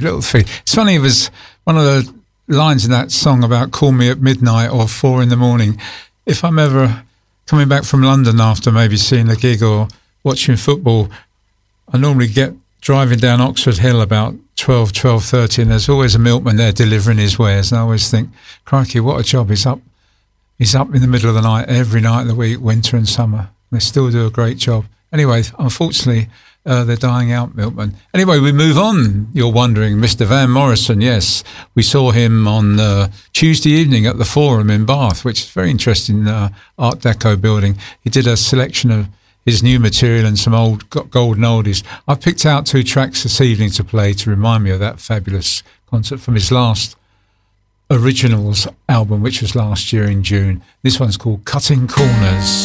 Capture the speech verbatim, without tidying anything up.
little thing. It's funny, it was one of the lines in that song about call me at midnight or four in the morning. If I'm ever coming back from London after maybe seeing a gig or watching football, I normally get driving down Oxford Hill about twelve, twelve thirty, and there's always a milkman there delivering his wares. And I always think, crikey, what a job. He's up, he's up in the middle of the night every night of the week, winter and summer. They still do a great job. Anyway, unfortunately, uh, they're dying out, milkmen. Anyway, we move on. You're wondering, Mister Van Morrison, yes. We saw him on uh, Tuesday evening at the Forum in Bath, which is a very interesting uh, Art Deco building. He did a selection of his new material and some old golden oldies. I've picked out two tracks this evening to play to remind me of that fabulous concert from his last Originals album, which was last year in June. This one's called Cutting Corners.